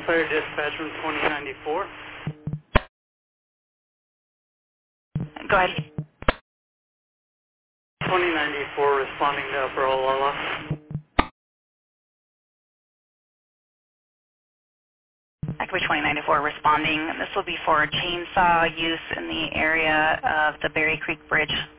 Fire dispatch from 2094. Go ahead. 2094 responding to Upper Olalla. Acme 2094 responding. This will be for chainsaw use in the area of the Berry Creek Bridge.